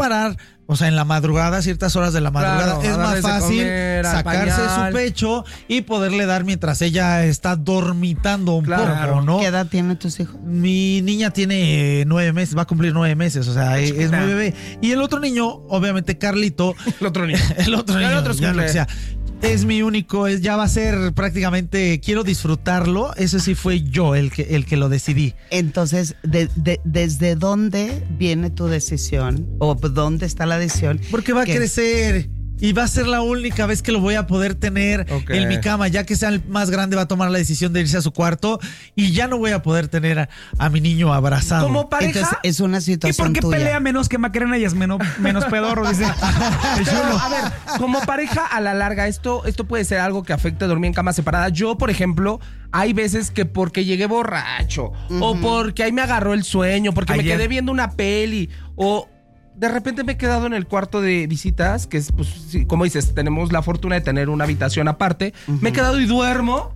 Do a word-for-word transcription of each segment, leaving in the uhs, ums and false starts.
parar, o sea, en la madrugada, ciertas horas de la madrugada, Claro, es más fácil comer, sacarse pañal. su pecho y poderle dar mientras ella está dormitando un Claro. poco, ¿no? ¿Qué edad tienen tus hijos? Mi niña tiene eh, nueve meses, va a cumplir nueve meses, o sea, es, es muy bebé. Y el otro niño, obviamente, Carlito. El otro niño. el otro niño, El otro ya lo que sea. Es mi único, es, ya va a ser prácticamente, quiero disfrutarlo. Ese sí fue yo el que, el que lo decidí. Entonces, de, de, ¿desde dónde viene tu decisión? ¿O dónde está la decisión? Porque va a que- crecer y va a ser la única vez que lo voy a poder tener Ok. en mi cama. Ya que sea el más grande, va a tomar la decisión de irse a su cuarto y ya no voy a poder tener a, a mi niño abrazado. Como pareja. Entonces, es una ¿Y por situación qué tuya. pelea menos que Macarena y es menos, menos pedorro? Dice. Pero, a ver, como pareja a la larga, esto, esto puede ser algo que afecte dormir en cama separada. Yo, por ejemplo, hay veces que porque llegué borracho, uh-huh. o porque ahí me agarró el sueño, porque Ayer. me quedé viendo una peli, o de repente me he quedado en el cuarto de visitas, que es, pues, sí, como dices, tenemos la fortuna de tener una habitación aparte. Uh-huh. Me he quedado y duermo.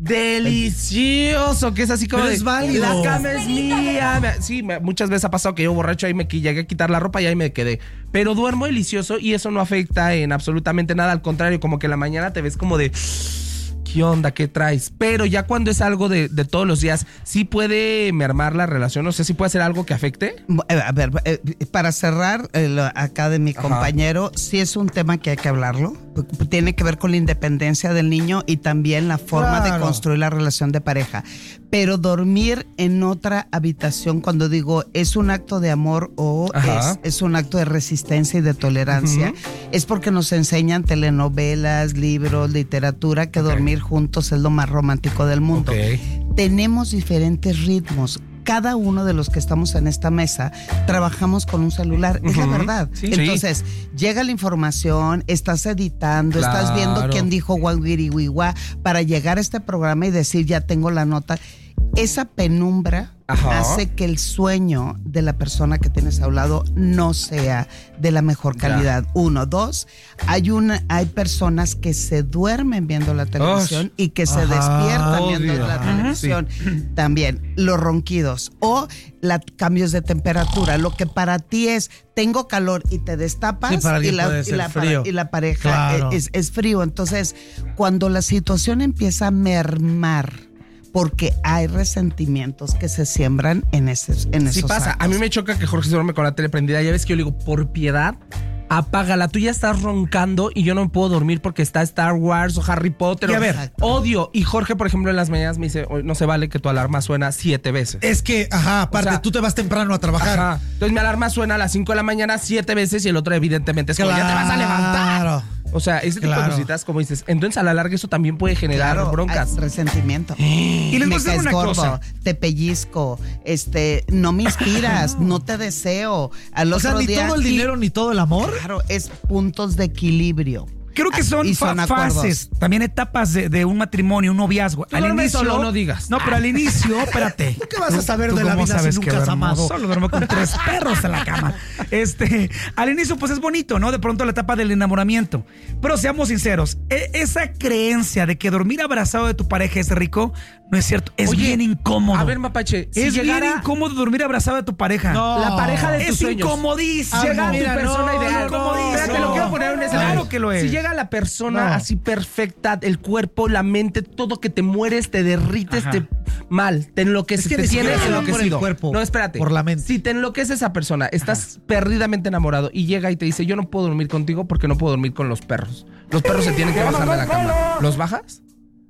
Delicioso, que es así como Pero de, es válido. la cama es mía. Me- Sí, me- muchas veces ha pasado que yo borracho ahí me qui- llegué a quitar la ropa y ahí me quedé. Pero duermo delicioso y eso no afecta en absolutamente nada. Al contrario, como que en la mañana te ves como de, ¿qué onda? ¿Qué traes? Pero ya cuando es algo de, de todos los días, sí puede mermar la relación. No sé si puede ser algo que afecte. A ver, eh, para cerrar eh, lo- acá de mi Ajá. compañero, sí es un tema que hay que hablarlo. Tiene que ver con la independencia del niño y también la forma Claro. de construir la relación de pareja. Pero dormir en otra habitación, cuando digo es un acto de amor o Ajá. es, es un acto de resistencia y de tolerancia, Ujú. es porque nos enseñan telenovelas, libros, literatura, que dormir juntos es lo más romántico del mundo. Ok. Tenemos diferentes ritmos. Cada uno de los que estamos en esta mesa trabajamos con un celular, es la Ujú. verdad. Sí. Entonces, llega la información, estás editando, Claro. estás viendo quién dijo guaguirihuihua para llegar a este programa y decir, ya tengo la nota. Esa penumbra Ajá. hace que el sueño de la persona que tienes a un lado no sea de la mejor calidad. Uno, dos, hay una, hay personas que se duermen viendo la televisión y que se Ajá, despiertan viendo odio. la Ajá, televisión. También los ronquidos o los cambios de temperatura. Lo que para ti es tengo calor y te destapas, Sí, para y, alguien la, puede y, ser la, frío. y la pareja Claro. es, es frío. Entonces, cuando la situación empieza a mermar porque hay resentimientos que se siembran en, esos, en esos Sí pasa. actos. A mí me choca que Jorge se duerme con la tele prendida. Ya ves que yo le digo, por piedad, apágala. Tú ya estás roncando y yo no me puedo dormir porque está Star Wars o Harry Potter. Y o- a ver. Exacto. Odio. Y Jorge, por ejemplo, en las mañanas me dice, "Oye, no se vale que tu alarma suena siete veces. Es que, ajá, aparte, O sea, tú te vas temprano a trabajar. Ajá. Entonces mi alarma suena a las cinco de la mañana siete veces y el otro evidentemente es como, ya te vas a levantar. Claro. O sea, ese tipo Claro. de cositas, como dices. Entonces a la larga eso también puede generar Claro, broncas. hay resentimiento. Y les voy Me a decir caes una gordo, cosa. te pellizco, este, no me inspiras, no te deseo. Al O sea, otro ni día, todo el dinero ni todo el amor. Claro, es puntos de equilibrio. Creo que Ah, son, y son fa- acuerdos. fases, también etapas de, de un matrimonio, un noviazgo. Tú duermes solo, no digas. No, pero al inicio, espérate. ¿Tú qué vas a saber ¿Tú de la cómo vida si sabes nunca que has duermo amado? Solo duermo con tres perros en la cama. Este, al inicio, pues es bonito, ¿no? De pronto la etapa del enamoramiento. Pero seamos sinceros, e- esa creencia de que dormir abrazado de tu pareja es rico, no es cierto. Es Oye, bien incómodo. A ver, Mapache, si es llegara bien incómodo dormir abrazado de tu pareja. No. la pareja de tus Es sueños. incomodísimo. Llega tu mira, persona no, ideal. no, Espérate, no. lo quiero poner en un escenario. Claro que lo es. Si llega la persona No. así perfecta, el cuerpo, la mente, todo que te mueres, te derrites, Ajá. te mal, te enloqueces, Es que te ni tienes siquiera se va por el enloquecido. cuerpo, no, espérate. por la mente. Si te enloquece esa persona, estás perdidamente enamorado y llega y te dice, yo no puedo dormir contigo porque no puedo dormir con los perros. Los perros se tienen que bajar de la cama. ¿Los bajas?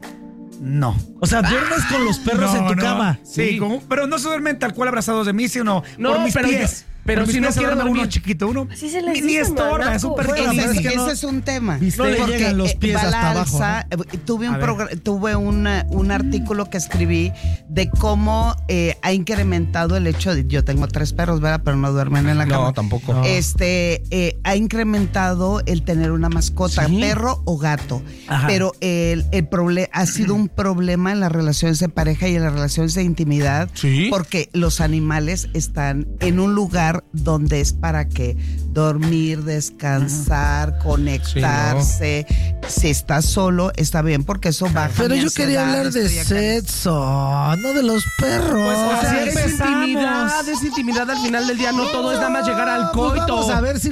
No. O sea, duermes con los perros No, en tu no. cama. Sí, Sí. como- pero no se duermen tal cual abrazados de mí, sino No, por mis pero pies. yo- pero Por mis si no pies se quiere duerme uno dormir. chiquito, uno Así se les ni, ni dice, estorba, manaco. es un perrito. Bueno, Ese, pero es es, que no- ese es un tema. No le Porque, llegan los eh, pies va a la hasta abajo, alza. Eh, Tuve, un A ver. progr- tuve una- un artículo que escribí de cómo eh, ha incrementado el hecho de. Yo tengo tres perros, ¿verdad? Pero no duermen en la cama. No, tampoco. No. Este eh, ha incrementado el tener una mascota, Sí. perro o gato. Ajá. Pero el, el problema ha sido un problema en las relaciones de pareja y en las relaciones de intimidad. Sí. Porque los animales están en un lugar lugar donde es para que dormir, descansar, conectarse. Sí, ¿no? Si estás solo, está bien, porque eso baja. Pero mi yo ansiedad, quería hablar de estoy acá. sexo, no de los perros. Pues, o sea, Así es empezamos. intimidad, es intimidad al final del día. No todo es nada más llegar al Pues coito. vamos a ver si